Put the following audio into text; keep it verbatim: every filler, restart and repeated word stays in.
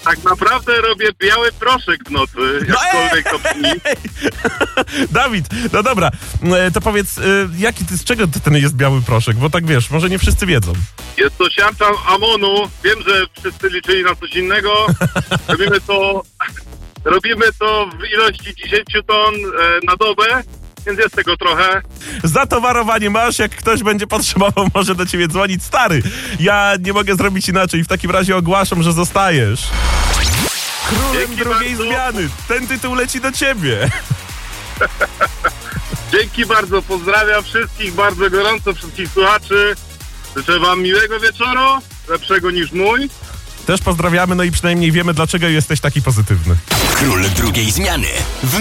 Tak naprawdę robię biały proszek w nocy, jakkolwiek to brzmi. Dawid, no dobra, e, to powiedz, e, jaki ty, z czego ten jest biały proszek? Bo tak wiesz, może nie wszyscy wiedzą. Jest to siarcza amonu. Wiem, że wszyscy liczyli na coś innego. Robimy to, robimy to w ilości dziesięć ton e, na dobę, więc jest tego trochę. Zatowarowanie masz, jak ktoś będzie potrzebował, może do ciebie dzwonić. Stary, ja nie mogę zrobić inaczej, w takim razie ogłaszam, że zostajesz królem Dzięki drugiej bardzo. zmiany. Ten tytuł leci do ciebie. Dzięki bardzo, pozdrawiam wszystkich bardzo gorąco, wszystkich słuchaczy. Życzę wam miłego wieczoru, lepszego niż mój. Też pozdrawiamy, no i przynajmniej wiemy, dlaczego jesteś taki pozytywny. Król drugiej zmiany.